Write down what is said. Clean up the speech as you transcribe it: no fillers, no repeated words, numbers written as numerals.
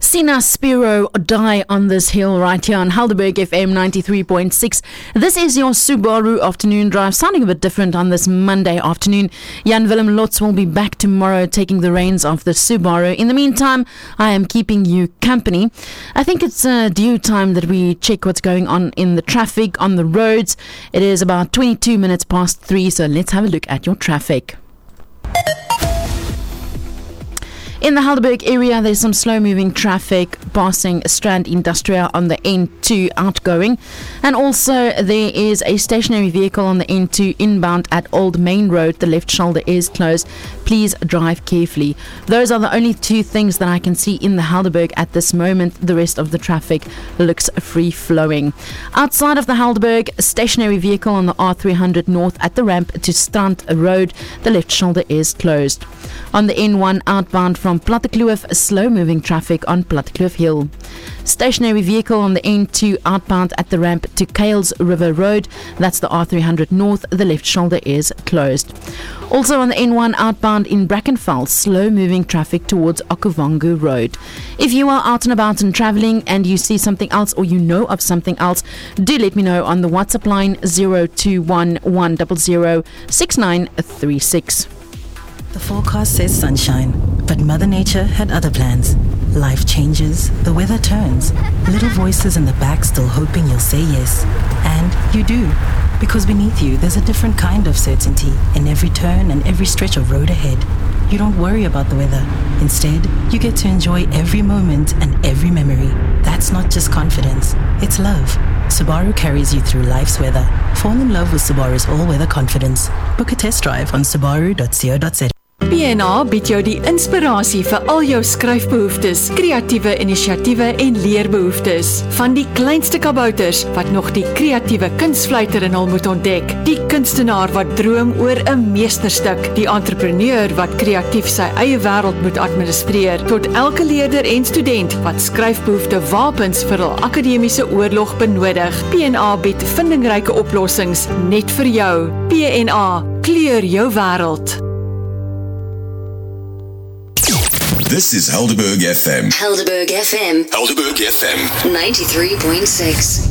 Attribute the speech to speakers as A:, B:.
A: Sina Spiro Die on this hill right here on Helderberg FM 93.6. This is your Subaru afternoon drive, sounding a bit different on this Monday afternoon. Jan Willem Lotz will be back tomorrow taking the reins of the Subaru. In the meantime, I am keeping you company. I think it's due time that we check what's going on in the traffic on the roads. It is about 22 minutes past 3, so let's have a look at your traffic. In the Helderberg area, there's some slow-moving traffic passing Strand Industrial on the N2 outgoing. And also, there is a stationary vehicle on the N2 inbound at Old Main Road. The left shoulder is closed. Please drive carefully. Those are the only two things that I can see in the Helderberg at this moment. The rest of the traffic looks free-flowing. Outside of the Helderberg, a stationary vehicle on the R300 North at the ramp to Strand Road. The left shoulder is closed. On the N1 outbound from Plattekloof, slow-moving traffic on Plattekloof Hill. Stationary vehicle on the N2 outbound at the ramp to Kales River Road. That's the R300 North. The left shoulder is closed. Also on the N1 outbound in Brackenfell, slow-moving traffic towards Okavango Road. If you are out and about and travelling and you see something else or you know of something else, do let me know on the WhatsApp line 021 100 6936.
B: The forecast says sunshine, but Mother Nature had other plans. Life changes, the weather turns. Little voices in the back still hoping you'll say yes. And you do, because beneath you there's a different kind of certainty in every turn and every stretch of road ahead. You don't worry about the weather. Instead, you get to enjoy every moment and every memory. That's not just confidence, it's love. Subaru carries you through life's weather. Fall in love with Subaru's all-weather confidence. Book a test drive on subaru.co.za.
C: PNA bied jou die inspirasie vir al jou skryfbehoeftes, kreatiewe inisiatiewe en leerbehoeftes. Van die kleinste kabouters wat nog die kreatiewe kunsfluiter in hul moet ontdek, die kunstenaar wat droom oor 'n meesterstuk, die entrepreneur wat kreatief sy eie wêreld moet administreer, tot elke leerder en student wat skryfbehoefte wapens vir hul akademiese oorlog benodig. PNA bied vindingryke oplossings net vir jou. PNA, kleur jou wêreld.
D: This is Helderberg FM.
E: Helderberg FM.
D: Helderberg FM.
E: 93.6.